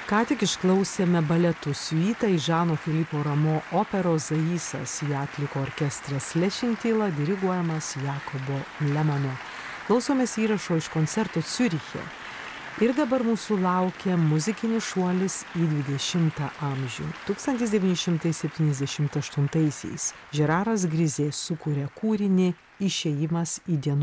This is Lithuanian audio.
Ką tik išklausėme baletų siuitą iš Žano Filipo Ramo operos Zaisas. Ją atliko orkestras Lešintila, diriguojamas Jakobo Lemano. Klausomės įrašo iš koncerto Ciuriche. Ir dabar mūsų laukia muzikinis šuolis į 20 amžių. 1978-aisiais Žeraras Grizė sukūrė kūrinį Išėjimas į dienos